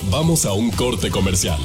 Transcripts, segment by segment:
Vamos a un corte comercial.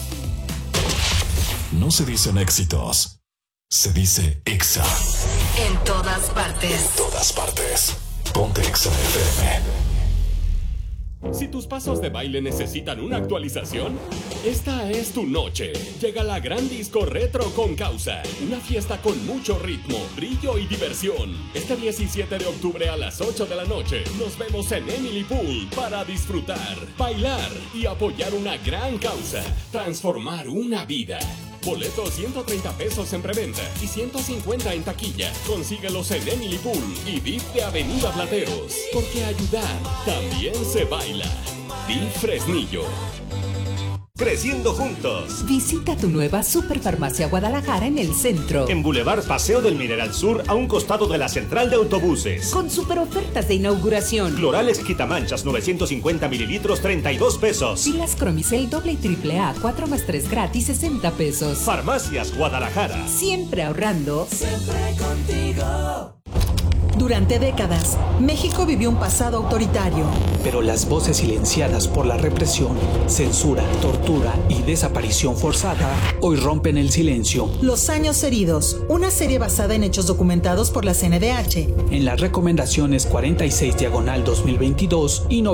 No se dicen éxitos, se dice Exa. En todas partes. En todas partes. Ponte Exa FM. Si tus pasos de baile necesitan una actualización, esta es tu noche. Llega la gran disco retro con causa. Una fiesta con mucho ritmo, brillo y diversión. Este 17 de octubre a las 8 de la noche nos vemos en Emily Pool para disfrutar, bailar y apoyar una gran causa. Transformar una vida. Boletos 130 pesos en preventa y 150 en taquilla. Consíguelos en Emily Pool y VIP de Avenida Plateros. Porque ayudar también se baila. Di Fresnillo. Creciendo juntos. Visita tu nueva Superfarmacia Guadalajara en el centro. En Boulevard Paseo del Mineral Sur, a un costado de la central de autobuses. Con super ofertas de inauguración. Cloralex Quitamanchas 950 mililitros, 32 pesos. Pilas Cromicel doble y triple A, 4 más 3 gratis, 60 pesos. Farmacias Guadalajara. Siempre ahorrando. Siempre contigo. Durante décadas, México vivió un pasado autoritario. Pero las voces silenciadas por la represión, censura, tortura y desaparición forzada hoy rompen el silencio. Los años heridos, una serie basada en hechos documentados por la CNDH. En las recomendaciones 46/2022 y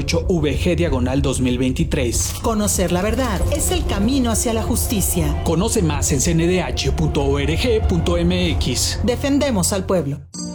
98/VG/2023. Conocer la verdad es el camino hacia la justicia. Conoce más en cndh.org.mx. Defendemos al pueblo.